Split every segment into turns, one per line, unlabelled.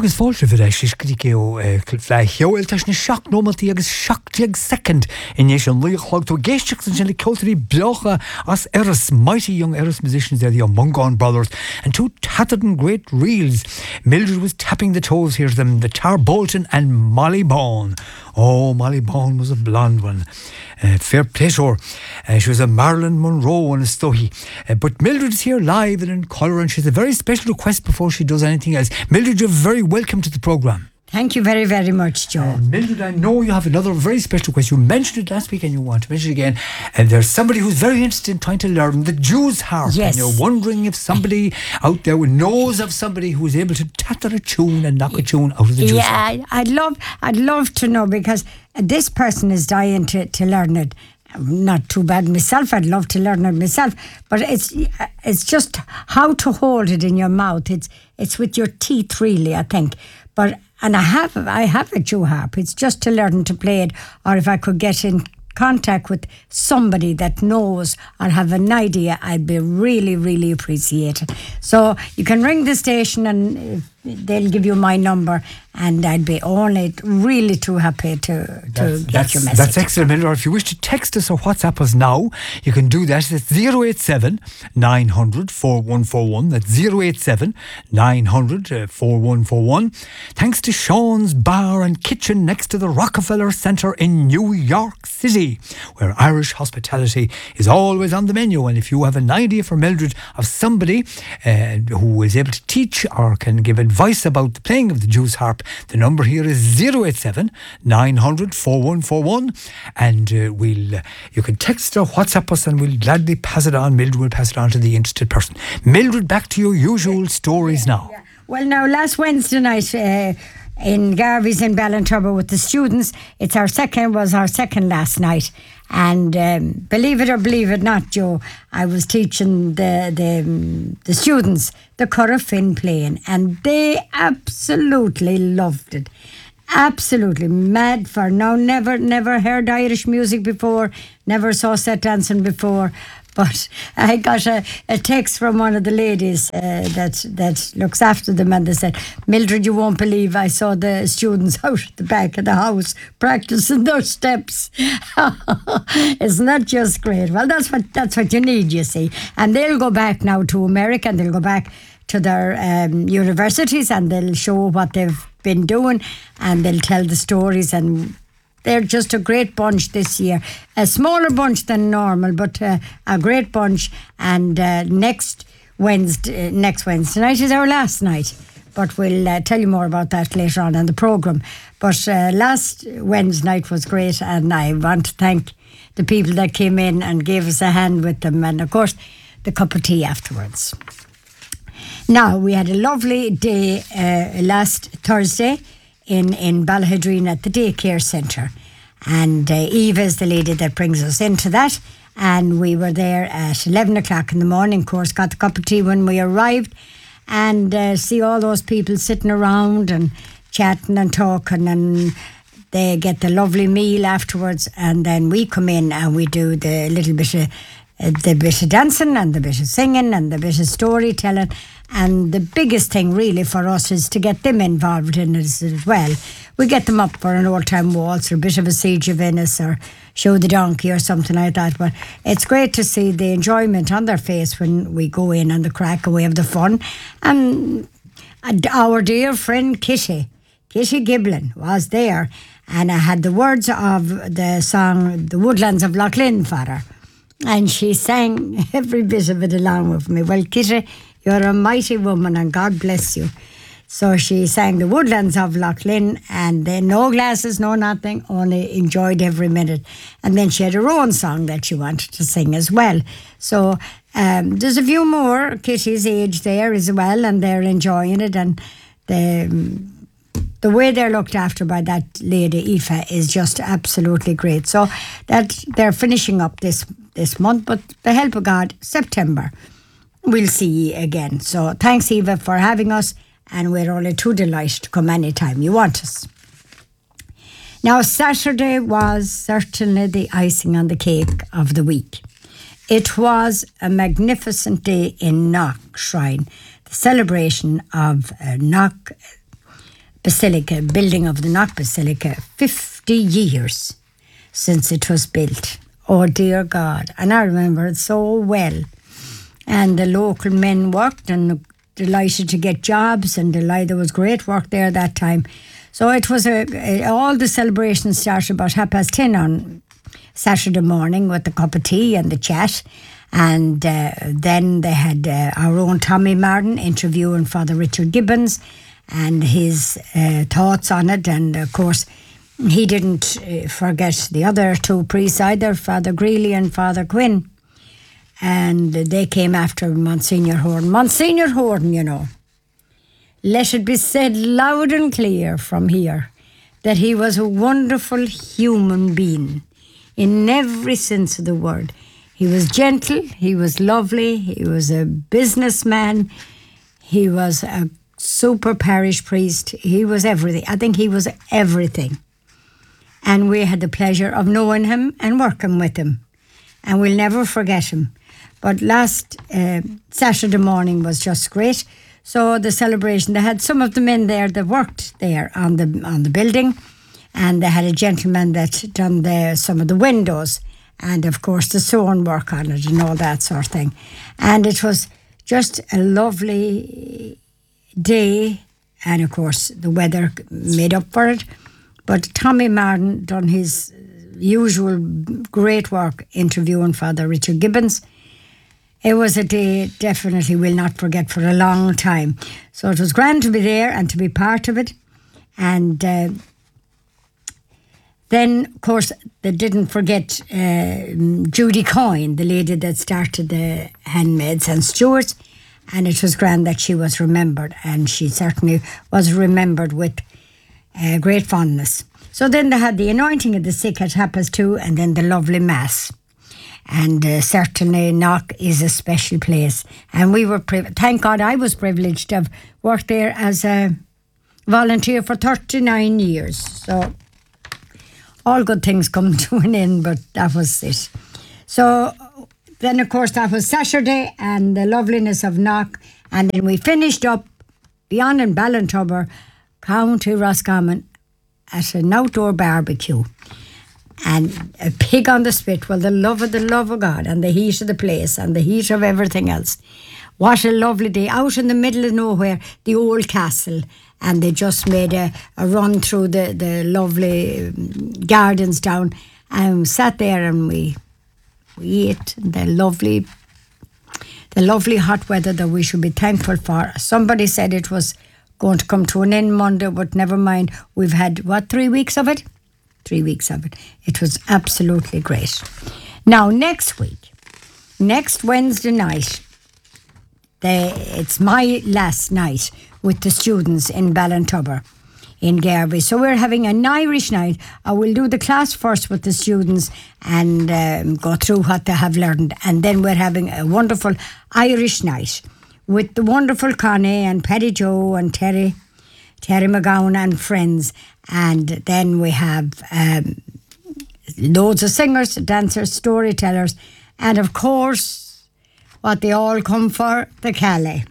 agus fáilte bhí éis iscrícéo fleitheo iltas na seach nómaltaí agus seachtaíag second inéis an luíochlág tú géisteach san sin le ceoltarí bleocha as Eris, mighty young Eris musicians there, the Mungan brothers, and two tattered and great reels. Mildred was tapping the toes, here's them, the Tar Bolton and Molly Bawn. Oh, Molly Bawn was a blonde one. Fair pleasure. She was a Marilyn Monroe and a Stohy. But Mildred is here live and in colour, and she has a very special request before she does anything else. Mildred, you're very welcome to the programme.
Thank you very, very much, Joe.
Mildred, I know you have another very special request. You mentioned it last week and you want to mention it again. And there's somebody who's very interested in trying to learn the Jew's harp.
Yes.
And you're wondering if somebody out there knows of somebody who is able to tatter a tune and knock a tune out of the Jew's harp.
Yeah, I'd love to know, because this person is dying to learn it. Not too bad myself, I'd love to learn it myself, but it's just how to hold it in your mouth. It's with your teeth, really, I think. And I have a Jew harp. It's just to learn to play it, or if I could get in contact with somebody that knows or have an idea, I'd be really, really appreciated. So you can ring the station and they'll give you my number, and I'd be only really too happy to get your message.
That's excellent. Or if you wish to text us or WhatsApp us now, you can do that. It's 087 900 4141. That's 087 900 4141. Thanks to Sean's Bar and Kitchen next to the Rockefeller Center in New York City, where Irish hospitality is always on the menu. And if you have an idea for Mildred of somebody who is able to teach or can give advice about the playing of the Jew's harp, the number here is 087 900 4141, and you can text or WhatsApp us and we'll gladly pass it on. Mildred will pass it on to the interested person. Mildred, back to your usual stories now.
Yeah. Well, now, last Wednesday night in Garvey's in Ballinturbo with the students, was our second last night. And believe it or believe it not, Joe, I was teaching the students the Curragh Finn playing, and they absolutely loved it. Absolutely mad for now. Never heard Irish music before, never saw set dancing before. But I got a text from one of the ladies that looks after them, and they said, Mildred, you won't believe, I saw the students out at the back of the house practicing their steps. Isn't that just great? Well, that's what you need, you see. And they'll go back now to America, and they'll go back to their universities, and they'll show what they've been doing, and they'll tell the stories, and they're just a great bunch this year. A smaller bunch than normal, but a great bunch. And next Wednesday night is our last night. But we'll tell you more about that later on in the programme. But last Wednesday night was great, and I want to thank the people that came in and gave us a hand with them. And, of course, the cup of tea afterwards. Now, we had a lovely day last Thursday in Ballahadreen at the daycare centre, and Eva is the lady that brings us into that, and we were there at 11 o'clock in the morning. Of course, got the cup of tea when we arrived, and see all those people sitting around and chatting and talking, and they get the lovely meal afterwards, and then we come in and we do the little bit of dancing and the bit of singing and the bit of storytelling. And the biggest thing really for us is to get them involved in it as well. We get them up for an old-time waltz or a bit of a Siege of Venice or Show the Donkey or something like that. But it's great to see the enjoyment on their face when we go in and the crack and we have the fun. And our dear friend Kitty Giblin was there, and I had the words of the song The Woodlands of Loughlin for her. And she sang every bit of it along with me. Well, Kitty, you're a mighty woman and God bless you. So she sang The Woodlands of Loughlin, and then no glasses, no nothing, only enjoyed every minute. And then she had her own song that she wanted to sing as well. So there's a few more Kitty's age there as well, and they're enjoying it. And the way they're looked after by that lady, Aoife, is just absolutely great. So that they're finishing up this month, but the help of God, September, we'll see you again. So thanks, Eva, for having us, and we're only too delighted to come anytime you want us. Now, Saturday was certainly the icing on the cake of the week. It was a magnificent day in Knock Shrine, the celebration of Knock Basilica, building of the Knock Basilica, 50 years since it was built. Oh dear God. And I remember it so well. And the local men worked and delighted to get jobs, and there was great work there that time. So it was all the celebrations started about 10:30 on Saturday morning with the cup of tea and the chat. And then they had our own Tommy Martin interviewing Father Richard Gibbons and his thoughts on it. And of course, he didn't forget the other two priests either, Father Greeley and Father Quinn. And they came after Monsignor Horton. Monsignor Horton, you know, let it be said loud and clear from here that he was a wonderful human being in every sense of the word. He was gentle, he was lovely, he was a businessman, he was a super parish priest, he was everything. I think he was everything. And we had the pleasure of knowing him and working with him. And we'll never forget him. But last Saturday morning was just great. So the celebration, they had some of the men there that worked there on the building, and they had a gentleman that done some of the windows, and of course the sewing work on it and all that sort of thing. And it was just a lovely day, and of course the weather made up for it. But Tommy Martin done his usual great work interviewing Father Richard Gibbons. It was a day definitely we'll not forget for a long time. So it was grand to be there and to be part of it. And then, of course, they didn't forget Judy Coyne, the lady that started the Handmaids and Stewards. And it was grand that she was remembered. And she certainly was remembered with great fondness. So then they had the anointing of the sick at 2:30, and then the lovely Mass. And certainly Knock is a special place. And we were, thank God I was privileged to have worked there as a volunteer for 39 years. So all good things come to an end, but that was it. So then, of course, that was Saturday and the loveliness of Knock. And then we finished up beyond in Ballintubber, County Roscommon, at an outdoor barbecue. And a pig on the spit, well, the love of God and the heat of the place and the heat of everything else. What a lovely day. Out in the middle of nowhere, the old castle. And they just made a run through the lovely gardens down. And sat there and we ate the lovely hot weather that we should be thankful for. Somebody said it was going to come to an end Monday, but never mind. We've had, 3 weeks of it? 3 weeks of it. It was absolutely great. Now, next Wednesday night, it's my last night with the students in Ballintubber in Garvey. So we're having an Irish night. I will do the class first with the students and go through what they have learned. And then we're having a wonderful Irish night with the wonderful Connie and Paddy Joe and Terry McGowan and friends. And then we have loads of singers, dancers, storytellers, and of course, what they all come for, the Calais.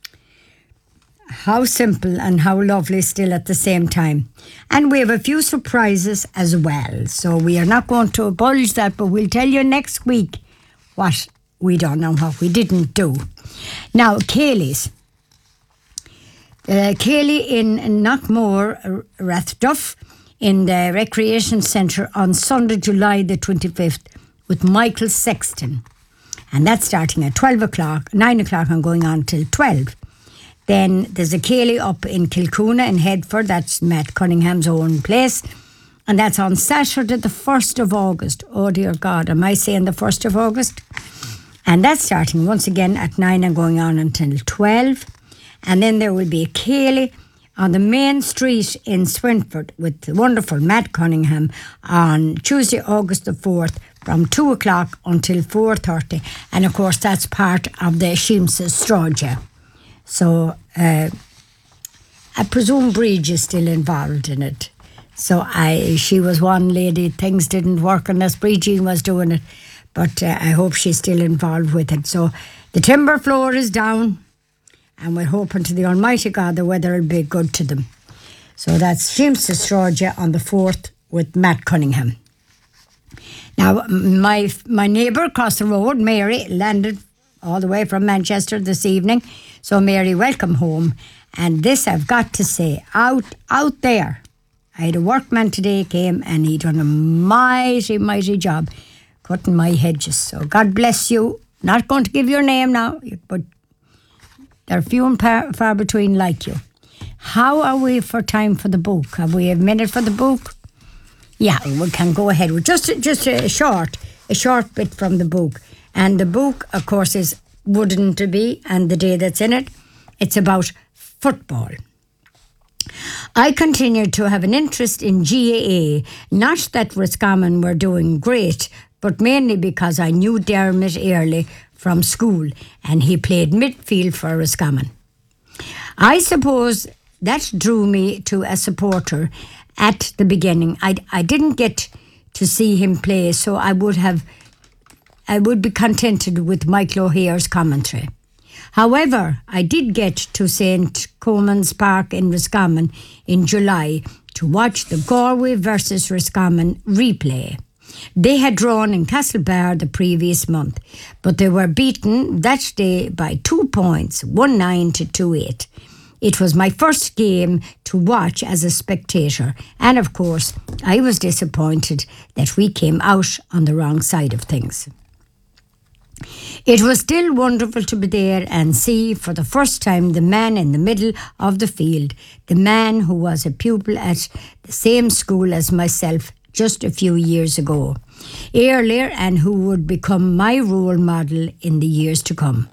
How simple and how lovely still at the same time. And we have a few surprises as well. So we are not going to divulge that, but we'll tell you next week what we done and what we didn't do. Now, Cayley's. Cayley in Knockmore, Rathduff, in the Recreation Centre on Sunday, July the 25th, with Michael Sexton. And that's starting at 9 o'clock and going on till 12. Then there's a Cayley up in Kilcoona in Headford, that's Matt Cunningham's own place. And that's on Saturday the 1st of August. Oh dear God, am I saying the 1st of August? And that's starting once again at 9 and going on until 12. And then there will be a Cayley on the main street in Swinford with the wonderful Matt Cunningham on Tuesday, August the 4th from 2 o'clock until 4:30. And of course, that's part of the Sheems's Strauja. So I presume Bridge is still involved in it. So she was one lady, things didn't work unless Bridget was doing it. But I hope she's still involved with it. So the timber floor is down. And we're hoping to the Almighty God the weather will be good to them. So that's Sheems's Georgia on the 4th with Matt Cunningham. Now, my neighbour across the road, Mary, landed all the way from Manchester this evening. So, Mary, welcome home. And this I've got to say, out there, I had a workman today came and he done a mighty job cutting my hedges. So God bless you. Not going to give your name now, but there are few and far between like you. How are we for time for the book? Have we a minute for the book? Yeah, we can go ahead with just a short bit from the book. And the book, of course, is Wouldn't It Be, and the day that's in it, it's about football. I continued to have an interest in GAA, not that Roscommon were doing great, but mainly because I knew Dermot early from school and he played midfield for Roscommon. I suppose that drew me to a supporter at the beginning. I didn't get to see him play, so I would be contented with Michael O'Hare's commentary. However, I did get to St. Coman's Park in Roscommon in July to watch the Galway versus Roscommon replay. They had drawn in Castlebar the previous month, but they were beaten that day by 2 points, 1-9 to 2-8. It was my first game to watch as a spectator, and of course, I was disappointed that we came out on the wrong side of things. It was still wonderful to be there and see for the first time the man in the middle of the field, the man who was a pupil at the same school as myself just a few years ago, earlier, and who would become my role model in the years to come.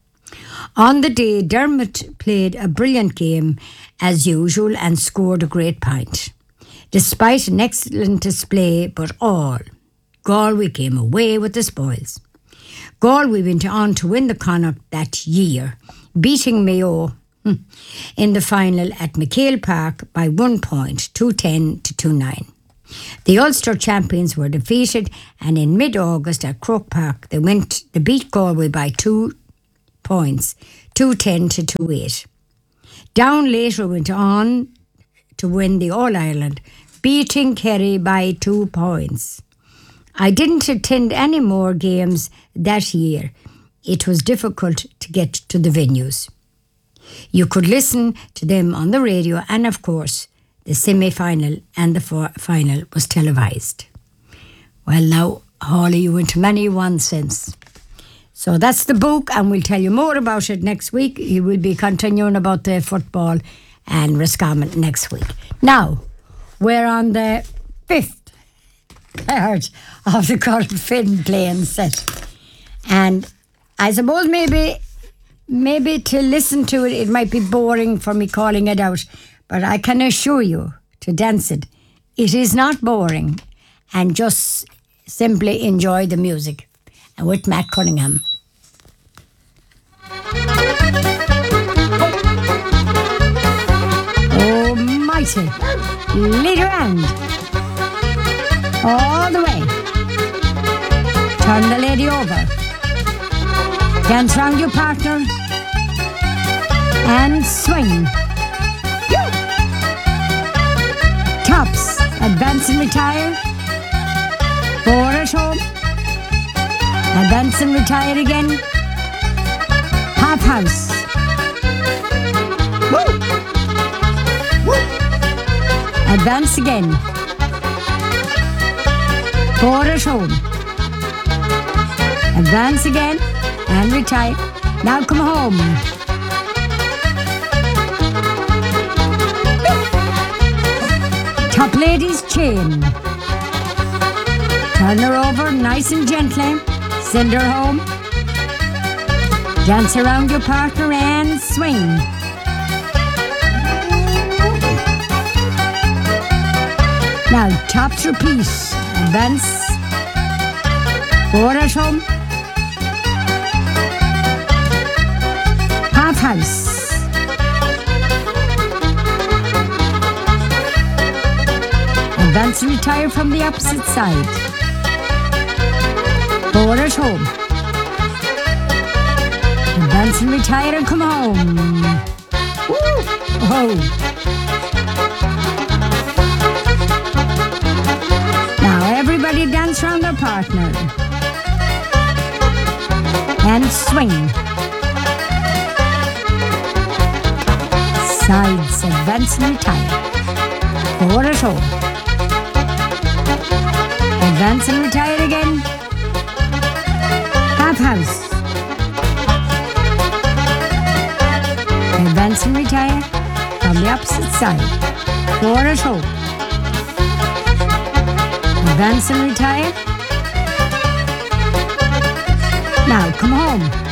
On the day, Dermot played a brilliant game as usual and scored a great point. Despite an excellent display, but all, Galway came away with the spoils. Galway went on to win the Connacht that year, beating Mayo in the final at McHale Park by 1 point, 2-10 to 2-9. The Ulster champions were defeated, and in mid-August at Croke Park they beat Galway by 2 points, 2-10 to 2-8. Down later went on to win the All-Ireland, beating Kerry by 2 points. I didn't attend any more games that year. It was difficult to get to the venues. You could listen to them on the radio, and of course, the semi-final and the final was televised. Well, now, Holly, you went to many one since. So that's the book, and we'll tell you more about it next week. You will be continuing about the football and Roscommon next week. Now, we're on the 5th part of the Corofin playing set. And I suppose maybe to listen to it, it might be boring for me calling it out, but I can assure you, to dance it, it is not boring, and just simply enjoy the music. And with Matt Cunningham. Oh, mighty. Leader hand. All the way. Turn the lady over. Dance round your partner. And swing. Tops. Advance and retire. 4 at home. Advance and retire again. Half house. Woo! Woo! Advance again. 4 at home. Advance again and retire. Now come home. Top lady's chain. Turn her over nice and gently. Send her home. Dance around your partner and swing. Now, tops repeat. Advance. 4 at home. Half house. Advance and retire from the opposite side. 4 at home. Advance and retire and come home. Woo! Oh. Everybody dance round their partner. And swing. Sides, advance and retire. Forward at home. Advance and retire again. Half house. Advance and retire from the opposite side. Forward at home. Advance and retire. Now come home.